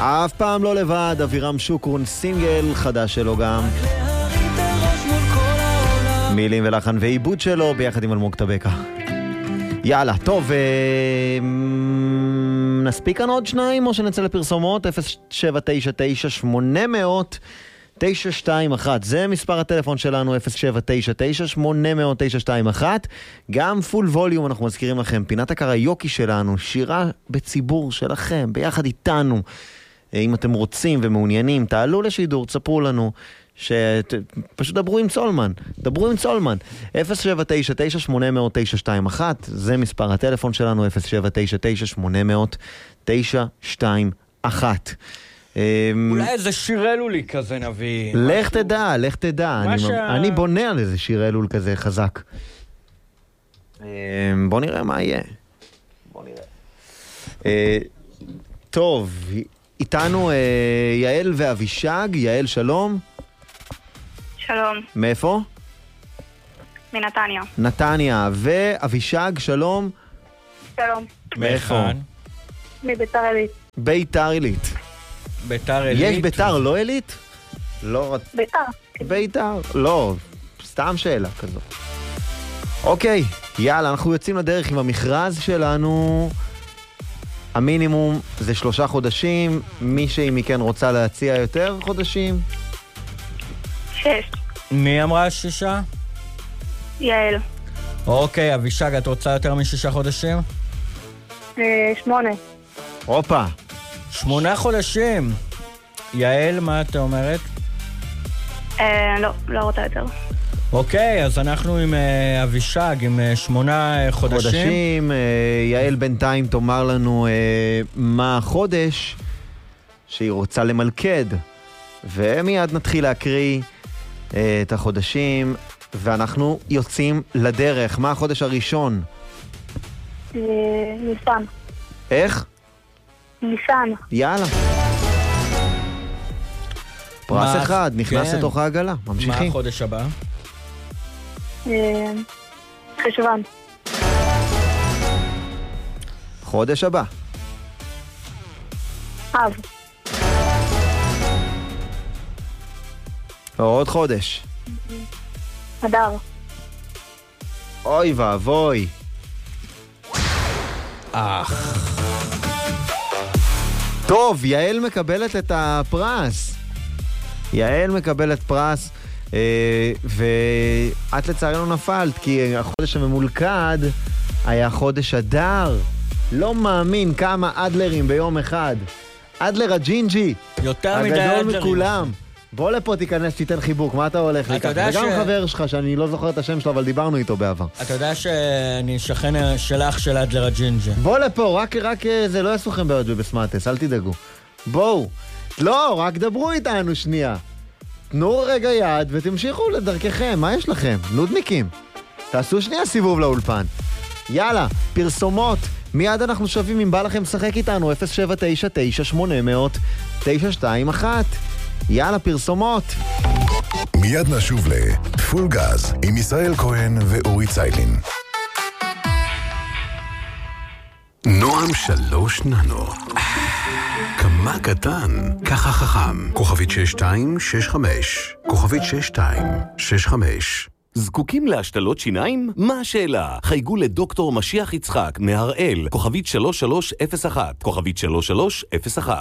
אף פעם לא לבד, אבירם שוקרון, סינגל חדש שלו גם. מילים ולחן ועיבוד שלו ביחד עם אלמוג טבקה. יאללה, טוב, נספיק כאן עוד שניים או שנצא לפרסומות? 0799-800-921, זה מספר הטלפון שלנו, 0799-800-921. גם פול ווליום, אנחנו מזכירים לכם, פינת הקריוקי שלנו, שירה בציבור שלכם, ביחד איתנו. אם אתם רוצים ומעוניינים, תעלו לשידור, תספרו לנו, פשוט דברו עם צולמן, 0799-800-921, זה מספר הטלפון שלנו, 0799-800-921. אולי איזה שיר אלולי כזה נביא. לך תדע, אני בונה על איזה שיר אלול כזה חזק. בוא נראה מה יהיה. טוב, איתנו יעל ואבישג. יעל, שלום. שלום. מאיפה? מנתניה. נתניה. ואבישג, שלום. שלום. מאיפה? מביתר עילית. ביתר עילית. ביתר עילית. יש ביתר לא עילית? לא. ביתר. לא, סתם שאלה כזאת. אוקיי, יאללה, אנחנו יוצאים לדרך עם המכרז שלנו. המינימום זה 3 חודשים. מישהי מכן רוצה להציע יותר חודשים? 6. מי אמרה 6? יעל. אוקיי, אבישג, את רוצה יותר מ6 חודשים? 8. הופה. 8 חודשים. יעל, מה אתה אומרת? לא רוצה יותר. אוקיי, אז אנחנו עם אבישג, עם 8 חודשים. יעל בינתיים תאמר לנו מה החודש שהיא רוצה למלכד. ומיד נתחיל להקריא את החודשים, ואנחנו יוצאים לדרך. מה החודש הראשון? ניסן. איך? ניסן. יאללה. פרס אחד, נכנס לתוך העגלה. ממשיכים. מה החודש הבא? חשוון. חודש הבא. אב. עוד חודש. אדר. אוי ואבוי. טוב, יעל מקבלת את הפרס. יעל מקבלת פרס, ואת לצערנו נפלת, כי החודש הממולכד היה חודש אדר. לא מאמין כמה אדלרים ביום אחד. אדלר הג'ינג'י, יותר מדי הגדול אדלרים. מכולם. בוא לפה, תיכנס, תיתן חיבוק. מה אתה הולך לקחת? וגם חבר שלך, שאני לא זוכר את השם שלו, אבל דיברנו איתו בעבר. אתה יודע שאני שכן שלך של אדלר הג'ינג'י. בוא לפה, רק זה לא יעשו לכם בעיות ובסמאטס, אל תדאגו. בואו. לא, רק דברו איתנו שנייה. תנו רגע יד ותמשיכו לדרככם. מה יש לכם? נודניקים. תעשו שנייה סיבוב לאולפן. יאללה, פרסומות. מיד אנחנו שווים אם בא לכם לשחק איתנו. 0799-800-921. יאללה, פרסומות. מיד נשוב לפול גז עם ישראל כהן ואורי ציילין. נועם 3 ננו. כמה קטן, ככה חכם. כוכבית 6265. כוכבית 6265. זקוקים להשתלות שיניים? מה השאלה? חייגו לדוקטור משיח יצחק מהראל, כוכבית 3301, כוכבית 3301.